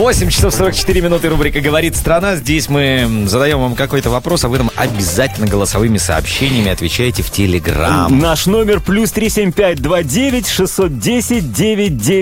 8 часов 44 минуты, рубрика «Говорит страна». Здесь мы задаем вам какой-то вопрос, а вы нам обязательно голосовыми сообщениями отвечаете в Телеграм. Наш номер +37529 610 99.